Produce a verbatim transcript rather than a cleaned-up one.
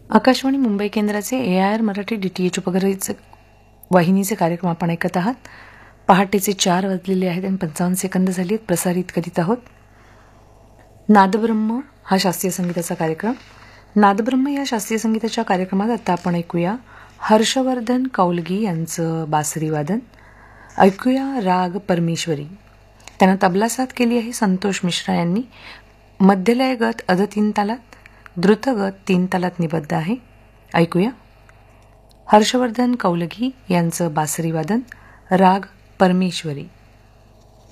आकाशवाणी मुंबई केंद्राचे ए I R Marathi D T H उपग्रहित वाहिनीचे कार्यक्रम आपण ऐकत आहात. पहाटेचे चार वाजलेले आहेत आणि पंचावन्न सेकंद झाली आहेत. प्रसारित करीत आहोत नादब्रह्म हा शास्त्रीय संगीताचा कार्यक्रम. नादब्रह्म या शास्त्रीय संगीताच्या कार्यक्रमात आता आपण ऐकूया हर्षवर्धन कौलगी यांचं बासरी वादन. ऐकूया राग परमेश्वरी. त्यांना तबला साथ केली आहे संतोष मिश्रा यांनी. मध्यलय गत अध तीन तालात, द्रुतगत तीन तालात निबद्ध आहे. ऐकूया हर्षवर्धन कौलगी यांचं बासरी वादन, राग परमेश्वरी.